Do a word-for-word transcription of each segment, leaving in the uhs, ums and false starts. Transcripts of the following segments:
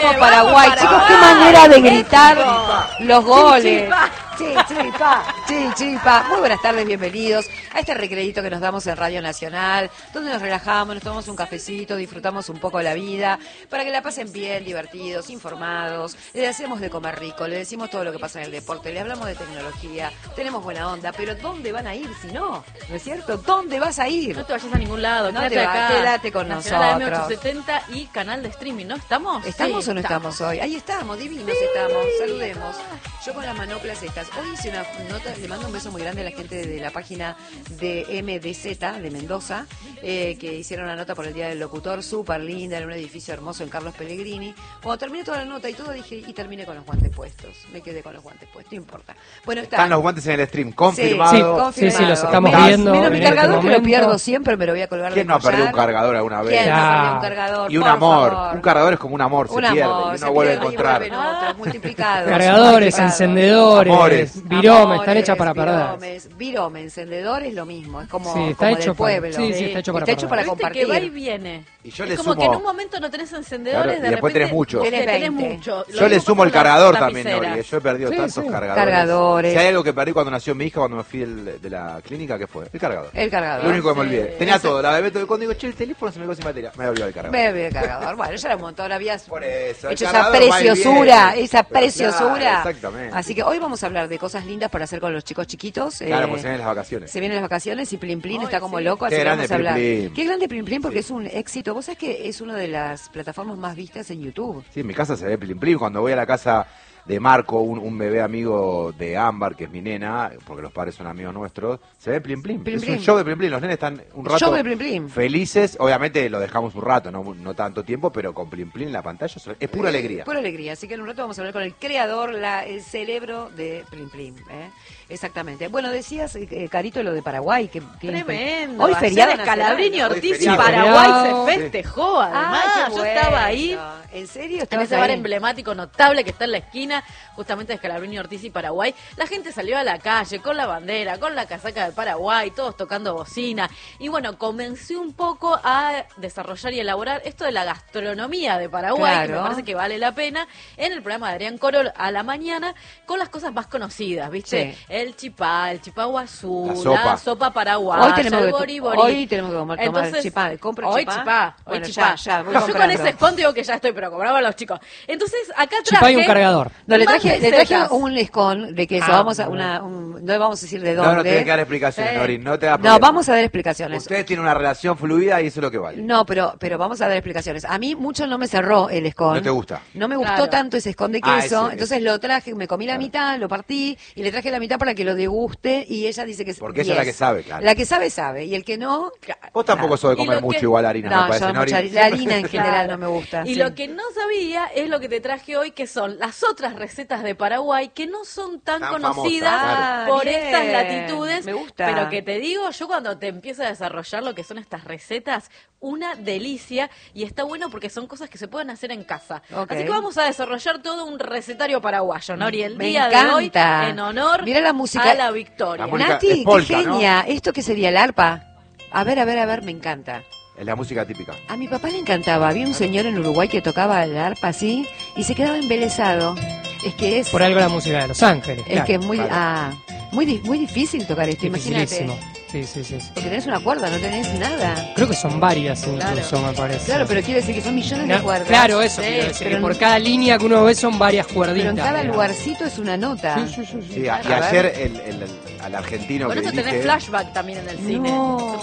vamos Paraguay. Paraguay. Chicos, qué manera de gritar Eso. los goles. Chichipa. Chichipa, chichipa. Muy buenas tardes, bienvenidos a este recreito que nos damos en Radio Nacional, donde nos relajamos, nos tomamos un cafecito, disfrutamos un poco la vida, para que la pasen bien, divertidos, informados. Le hacemos de comer rico, le decimos todo lo que pasa en el deporte, le hablamos de tecnología, tenemos buena onda, pero ¿dónde van a ir si no? ¿No es cierto? ¿Dónde vas a ir? No te vayas a ningún lado, No quédate te va- acá. quédate con Nacional nosotros. M ochocientos setenta y canal de streaming, ¿no? ¿Estamos? ¿Estamos Sí, o no estamos hoy? Ahí estamos, divinos estamos, saludemos. Yo con las manoplas estas. Hoy hice una nota, le mando un beso muy grande a la gente de la página de M D Z de Mendoza, eh, que hicieron una nota por el Día del Locutor, súper linda, en un edificio hermoso en Carlos Pellegrini. Cuando terminé toda la nota y todo dije, y terminé con los guantes puestos. Me quedé con los guantes puestos, no importa. Bueno, está. Están los guantes en el stream, confirmado. Sí, Sí, confirmado. sí, los estamos Menos- viendo Menos mi en este cargador que lo momento. pierdo siempre, me lo voy a colgar ¿Quién de no ha perdido un collar. cargador alguna vez? ¿Quién no ha Ya. perdido un cargador? Y un Por amor. favor. Un cargador es como un amor, se Un pierde amor, y se uno vuelve a pierde y encontrar. vuelven otros, multiplicados. Cargadores, multiplicados. encendedores, Amores. viromes, están hechas para Amores, perder. viromes, virome, encendedor es lo mismo, es como, Sí, está como hecho del para- pueblo. sí, sí, está hecho para Está hecho perder. para Viste compartir. que va y viene. Y yo es le como sumo- que en un momento no tenés encendedores, Claro, y de después repente tenés mucho. tenés, Tenés tenés veinte. mucho. Lo Yo le mismo sumo con el cargador las también, lapiceras. Nori. Yo he perdido Sí, tantos sí. cargadores. Cargadores. Si hay algo que perdí cuando nació mi hija, cuando me fui del- de la clínica, ¿qué fue? El cargador. El cargador. Lo único que me Sí. olvidé. Tenía Ese- todo, la bebé todo. Cuando digo, che, el teléfono se me quedó sin batería. Me había olvidado el cargador. Bebe el cargador. Bueno, ya era un montón, habías Por eso, el hecho esa cargador va y preciosura, viene. esa Pero preciosura. claro, exactamente. Así que hoy vamos a hablar de cosas lindas para hacer con los chicos chiquitos. Claro, eh, pues se vienen las vacaciones. Se vienen las vacaciones y Plim Plim Ay, está como sí. loco, así Qué que grande vamos a hablar. Plim Plim. Qué grande Plim Plim porque es un éxito. Vos sabés que es una de las plataformas más vistas en YouTube. Sí, en mi casa se ve Plim Plim. Cuando voy a la casa de Marco, un, un bebé amigo de Ámbar, que es mi nena, porque los padres son amigos nuestros, se ve Plim Plim. Plim es Plim. un show de Plim Plim. Los nenes están un rato Show de Plim Plim. felices. Obviamente lo dejamos un rato, no, no tanto tiempo, pero con Plim Plim en la pantalla es pura alegría. Pura alegría. Así que en un rato vamos a hablar con el creador, la, el cerebro de Plim Plim. ¿eh? Exactamente. Bueno, decías, eh, Carito, lo de Paraguay. Que, que Tremendo. Hoy Ayer feriado en nacional, Scalabrini, ¿no? Hoy Ortiz y feriado. Paraguay Feriado. se festejó, además. Ah, qué Yo bueno. estaba ahí. ¿En serio? En ¿Estabas ese bar ahí? emblemático notable que está en la esquina, justamente de Scalabrini, Ortiz y Paraguay, la gente salió a la calle con la bandera, con la casaca de Paraguay, todos tocando bocina. Y bueno, comencé un poco a desarrollar y elaborar esto de la gastronomía de Paraguay, que Claro. me parece que vale la pena, en el programa de Adrián Coro a la mañana, con las cosas más conocidas, ¿viste? Sí. El chipá, el chipá guazú, La la sopa. sopa, paraguaya, Hoy tenemos el que- bori bori. hoy tenemos que tomar- tomar Entonces, chipá. ¿Compro hoy chipá? chipá, hoy Bueno, chipá. ya, ya, voy Yo con comprando. ese escondo digo que ya estoy, pero compraba a los chicos. Entonces, acá traje... Chipá y un cargador. No, le más traje, le traje recetas. un escon de queso. Ah, vamos a bueno. una, un- no vamos a decir de No, dónde. no tenés que dar explicaciones, Sí. Nori. No te da No, problema. vamos a dar explicaciones. Ustedes tienen una relación fluida y eso es lo que vale. No, pero pero vamos a dar explicaciones. A mí mucho no me cerró el escon. ¿No te gusta? No me gustó Claro. tanto ese escon de Ah, queso. ese, entonces ese. lo traje, me comí la Claro. mitad, lo partí y le traje la mitad para que lo deguste y ella dice que es Porque ella es la diez. que sabe, claro. La que sabe, sabe. Y el que no... Vos tampoco claro. sos de Y comer lo mucho que- igual harina, No, me parece, yo Nori. mucha- la harina en general Claro. no me gusta. Y sí. lo que no sabía es lo que te traje hoy, que son las otras recetas de Paraguay que no son tan, Tan conocidas famosas, claro. por Ah, bien. estas latitudes. Me gusta. Pero que te digo, yo cuando te empiezo a desarrollar lo que son estas recetas, una delicia. Y está bueno porque son cosas que se pueden hacer en casa. Ok. Así que vamos a desarrollar todo un recetario paraguayo, Nori. El Me día encanta. de hoy, en honor Mirá la música. a la victoria. La música- Nati, es polka, qué ¿no? genia. ¿Esto qué sería el arpa? A ver, a ver, a ver, me encanta. Es la música típica. A mi papá le encantaba. Había un señor en Uruguay que tocaba el arpa así y se quedaba embelesado. Es que es, Por algo la música de Los Ángeles. es claro. que es muy, claro. ah, muy, di- muy difícil tocar esto. Imagínate. Dificilísimo. Sí, sí, sí, sí. Porque tenés una cuerda, no tenés nada. Creo que son varias Claro. incluso, me parece. Claro, pero quiere decir que son millones Na- de cuerdas. Claro, eso Sí, quiero decir, pero que por en- cada línea que uno ve son varias Pero cuerditas. en cada digamos. lugarcito es una nota. Sí, sí, sí, sí. Sí, a- y A ver. ayer el, el- el- al argentino Por que eso dirige, tenés flashback también en el cine. No.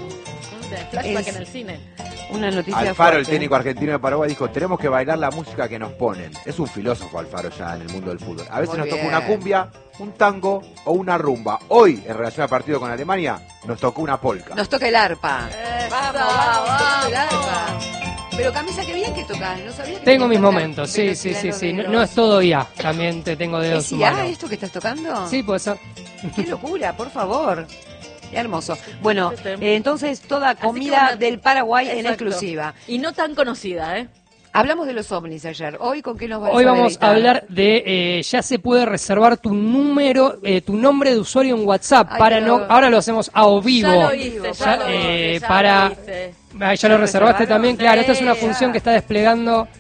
Tenés flashback Es- en el cine. Una noticia Alfaro, el fuerte. técnico argentino de Paraguay, dijo, tenemos que bailar la música que nos ponen. Es un filósofo Alfaro ya en el mundo del fútbol. A veces Muy nos toca bien. una cumbia, un tango o una rumba. Hoy, en relación al partido con Alemania, nos tocó una polka. Nos toca el arpa. Esa, Vamos, vamos, toca el vamos. arpa. Pero Camisa, qué bien que tocas. No sabía que Tengo tenías mis tanta momentos, sí, sí, velocidad sí, en sí. los No, dedos. no es todo I A, también te tengo dedos ¿Es I A humanos. esto que estás tocando? Sí, puede ser. Qué locura, por favor. Qué hermoso. Bueno, Sí, sí. eh, entonces toda que comida bueno, del Paraguay en Exacto. exclusiva. Y no tan conocida, ¿eh? Hablamos de los ovnis ayer. Hoy, ¿con qué nos vas Hoy a vamos a deleitar? hablar de, eh, ya se puede reservar tu número, eh, tu nombre de usuario en WhatsApp. Ay, para pero- no, ahora lo hacemos a o vivo. Ya lo hice, ya Ya, lo eh, hice, ya para- lo hice. Ah, ya ¿Ya lo lo reservaste reservaron? también, claro. Esta es una Sí, función ya. que está desplegando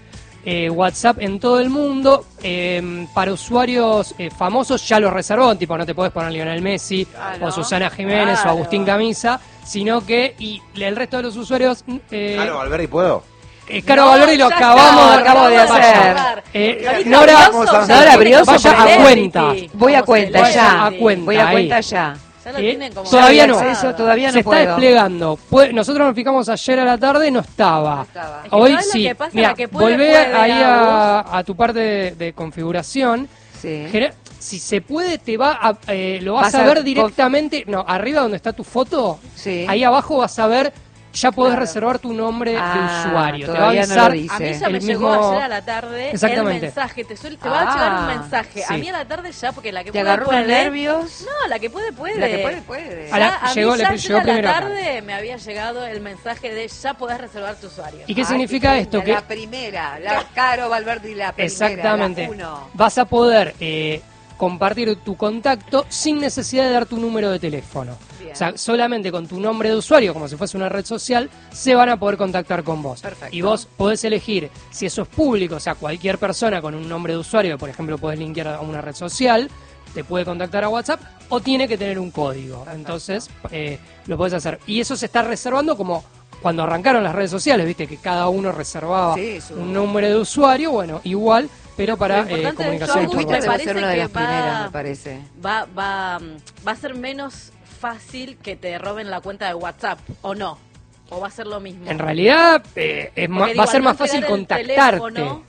eh, WhatsApp en todo el mundo. Eh, para usuarios eh, famosos ya lo reservó, tipo no te podés poner Lionel Messi Ah, o ¿no? Susana Jiménez Claro. o Agustín Camisa, sino que y el resto de los usuarios... Eh, Claro, Valverde, ¿puedo? eh, Caro No, Valverde lo ya acabamos, está, lo acabo de vaya. hacer. Eh, Ahorita Nora, Brioso, Nora ya tiene Brioso, como vaya a celebrity, cuenta. Voy a como cuenta Vaya ya. a cuenta Voy a ahí. cuenta ya. Ya lo Eh, tienen como todavía no. Eso todavía se no está puedo. desplegando. Puede- nosotros nos fijamos ayer a la tarde, no estaba. No estaba. Es que Hoy ¿sabes lo sí. que pasa? Mira, La que puede, volvé puede, ahí a, Agus. a tu parte de, de configuración. Sí. Gener- Si se puede, te va a, eh, lo vas, Vas a a ver conf- directamente. No, arriba donde está tu foto, Sí. ahí abajo vas a ver. Ya podés Claro. reservar tu nombre Ah, de usuario. Te va a todavía no lo avisar. dice. A mí ya el me llegó mismo- ayer a la tarde Exactamente. el mensaje. Te, suele, te va a Ah, llegar un mensaje. sí. A mí a la tarde ya, porque la que ¿Te puede agarró unos puede. nervios? No, la que puede puede. La que puede, puede. Ya, A la- a llegó- mí le ya llegó ayer a primero la acá. tarde me había llegado el mensaje de ya podés reservar tu usuario. ¿Y qué Ay, significa qué esto? genia, Que La primera, la Caro Valverde y la primera. Exactamente. La uno. Vas a poder eh, compartir tu contacto sin necesidad de dar tu número de teléfono. Bien. O sea, solamente con tu nombre de usuario, como si fuese una red social, se van a poder contactar con vos. Perfecto. Y vos podés elegir si eso es público, o sea, cualquier persona con un nombre de usuario, por ejemplo, podés linkear a una red social, te puede contactar a WhatsApp, o tiene que tener un código. Entonces, eh, lo podés hacer. Y eso se está reservando como cuando arrancaron las redes sociales, viste que cada uno reservaba Sí, su- un nombre de usuario, bueno, igual, pero para Lo eh, importante de comunicación esto, por Agus, Twitter me debe WhatsApp. ser parece una de que las primeras, va- me parece. Va, va, va a ser menos fácil que te roben la cuenta de WhatsApp, ¿o no? ¿O va a ser lo mismo? En realidad, eh, es ma- Porque, va a digo, ser al más no fácil tener el contactarte. teléfono,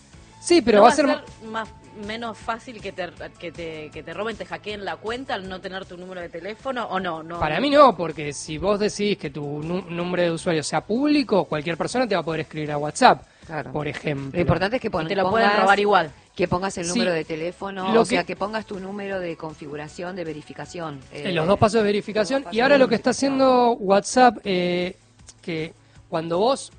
Sí, pero ¿no va a ser... más, menos fácil que te, que, te, que te roben, te hackeen la cuenta al no tener tu número de teléfono, ¿o no? no Para mí no, porque si vos decidís que tu nu- nombre de usuario sea público, cualquier persona te va a poder escribir a WhatsApp, Claro. por ejemplo. Lo importante es que Y pon- te lo pongas, pueden robar igual. que pongas el Sí. número de teléfono, Lo o sea, que- que pongas tu número de configuración, de verificación. En eh, los dos pasos de verificación. los dos Y pasos ahora de lo que está verificación. haciendo WhatsApp, eh, que cuando vos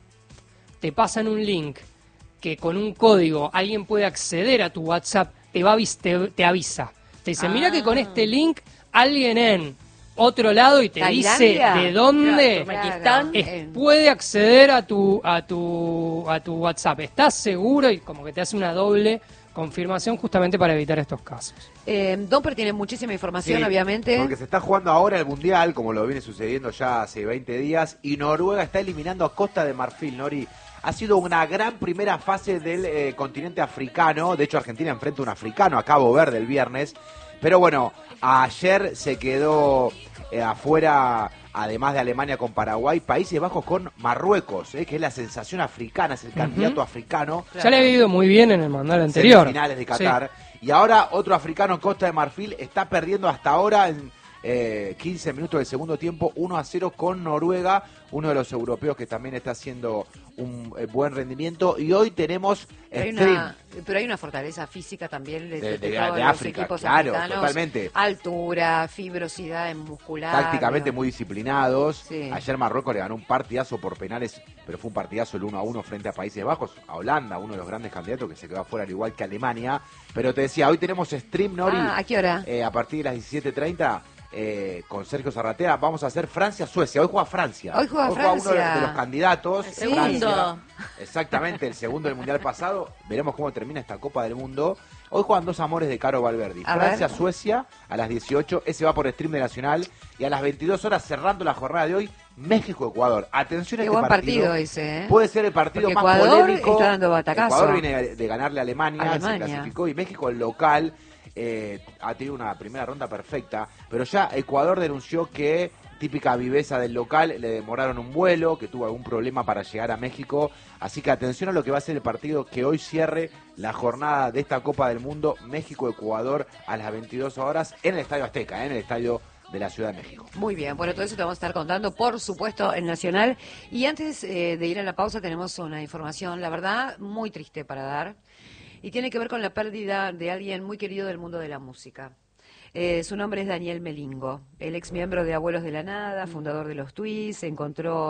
te pasan un link que con un código alguien puede acceder a tu WhatsApp, te, va a avis- te, te avisa. Te dice, mira que con Ah. este link alguien en otro lado y te dice ¿Tailandia? de dónde Claro, Uzbekistán. es- en- puede acceder a tu, a tu, a tu WhatsApp. ¿Estás seguro? Y como que te hace una doble confirmación justamente para evitar estos casos. Eh, Domper tiene muchísima información, Sí, obviamente. Porque se está jugando ahora el Mundial, como lo viene sucediendo ya hace veinte días, y Noruega está eliminando a Costa de Marfil, Nori. Ha sido una gran primera fase del eh, continente africano. De hecho, Argentina enfrenta a un africano a Cabo Verde el viernes. Pero bueno, ayer se quedó eh, afuera, además de Alemania con Paraguay, Países Bajos con Marruecos, eh, que es la sensación africana, es el candidato africano. Ya le había ido muy bien en el mundial anterior. Semifinales de Sí. Qatar. Y ahora otro africano, Costa de Marfil, está perdiendo hasta ahora en eh, quince minutos del segundo tiempo, uno a cero con Noruega, uno de los europeos que también está haciendo un eh, buen rendimiento. Y hoy tenemos Pero hay, stream. una, pero hay una fortaleza física también de, De- de de- todos de los África, equipos claro, africanos. totalmente. Altura, fibrosidad muscular. Tácticamente digo. muy disciplinados. Sí. Ayer Marruecos le ganó un partidazo por penales, pero fue un partidazo el uno a uno frente a Países Bajos, a Holanda, uno de los grandes candidatos que se quedó afuera, al igual que Alemania. Pero te decía, hoy tenemos stream, Nori. Ah, ¿a qué hora? Eh, a partir de las diecisiete treinta, eh, con Sergio Zarratea, vamos a hacer Francia-Suecia. Hoy juega Francia. Hoy juega uno Francia. de los candidatos. El segundo. Francia. Exactamente, el segundo del Mundial pasado. Veremos cómo termina esta Copa del Mundo. Hoy juegan dos amores de Caro Valverde. A ver. Francia-Suecia a las dieciocho. Ese va por stream de Nacional. Y a las veintidós horas, cerrando la jornada de hoy, México-Ecuador. Atención a Qué este buen partido. partido ese, ¿eh? Puede ser el partido Porque más Ecuador polémico. está dando batacazo. Ecuador viene de ganarle a Alemania, Alemania. se clasificó, y México, el local, eh, ha tenido una primera ronda perfecta, pero ya Ecuador denunció que, típica viveza del local, le demoraron un vuelo, que tuvo algún problema para llegar a México, así que atención a lo que va a ser el partido que hoy cierre la jornada de esta Copa del Mundo, México-Ecuador a las veintidós horas en el Estadio Azteca, en el estadio de la Ciudad de México. Muy bien, bueno, todo eso te vamos a estar contando, por supuesto, en Nacional. Y antes eh, de ir a la pausa tenemos una información, la verdad, muy triste para dar, y tiene que ver con la pérdida de alguien muy querido del mundo de la música. Eh, su nombre es Daniel Melingo, el ex miembro de Abuelos de la Nada, fundador de los Twists, se encontró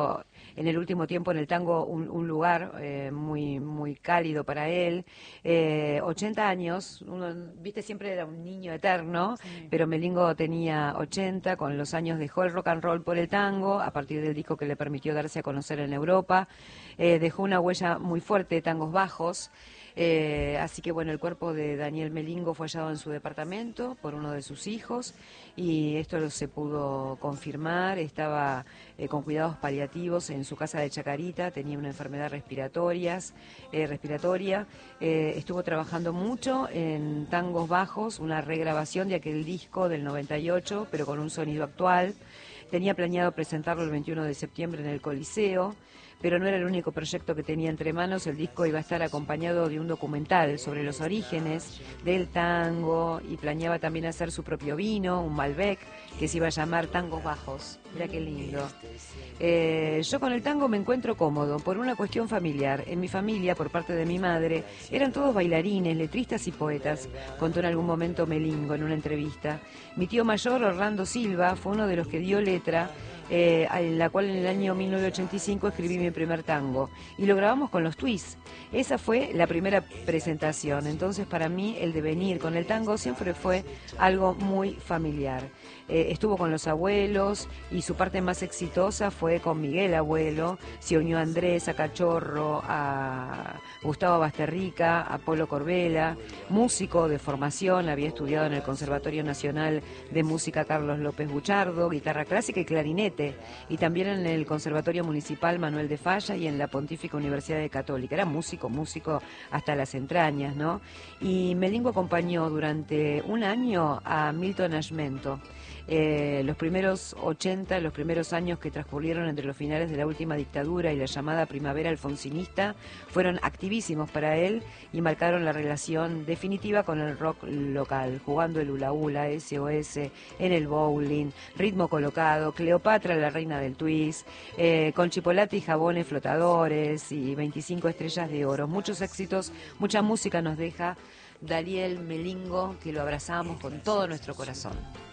en el último tiempo en el tango un, un lugar eh, muy muy cálido para él. Eh, ochenta años, uno, viste, siempre era un niño eterno, sí. Pero Melingo tenía ochenta, con los años dejó el rock and roll por el tango, a partir del disco que le permitió darse a conocer en Europa. Eh, dejó una huella muy fuerte de tangos bajos. Eh, así que bueno, el cuerpo de Daniel Melingo fue hallado en su departamento por uno de sus hijos y esto lo se pudo confirmar. Estaba eh, con cuidados paliativos en su casa de Chacarita, tenía una enfermedad respiratorias, eh, respiratoria, eh, estuvo trabajando mucho en tangos bajos, una regrabación de aquel disco del noventa y ocho, pero con un sonido actual. Tenía planeado presentarlo el veintiuno de septiembre en el Coliseo, pero no era el único proyecto que tenía entre manos. El disco iba a estar acompañado de un documental sobre los orígenes del tango y planeaba también hacer su propio vino, un Malbec, que se iba a llamar Tangos Bajos. Mira qué lindo. Eh, yo con el tango me encuentro cómodo por una cuestión familiar. En mi familia, por parte de mi madre, eran todos bailarines, letristas y poetas, contó en algún momento Melingo en una entrevista. Mi tío mayor, Orlando Silva, fue uno de los que dio letra, Eh, en la cual en el año mil novecientos ochenta y cinco escribí mi primer tango y lo grabamos con los Twists. Esa fue la primera presentación, entonces para mí el devenir con el tango siempre fue algo muy familiar. Eh, estuvo con los abuelos y su parte más exitosa fue con Miguel Abuelo, se unió a Andrés, a Cachorro, a Gustavo Basterrica, a Polo Corbella, músico de formación, había estudiado en el Conservatorio Nacional de Música Carlos López Buchardo, guitarra clásica y clarinete, y también en el Conservatorio Municipal Manuel de Falla y en la Pontífica Universidad de Católica. Era músico, músico hasta las entrañas, ¿no? Y Melingo acompañó durante un año a Milton Nascimento. Eh, los primeros ochenta, los primeros años que transcurrieron entre los finales de la última dictadura y la llamada primavera alfonsinista fueron activísimos para él y marcaron la relación definitiva con el rock local, jugando el hula hula, S O S, en el bowling, ritmo colocado, Cleopatra, la reina del twist, eh, con chipolate y jabones flotadores y veinticinco estrellas de oro. Muchos éxitos, mucha música nos deja Daniel Melingo, que lo abrazamos con todo nuestro corazón.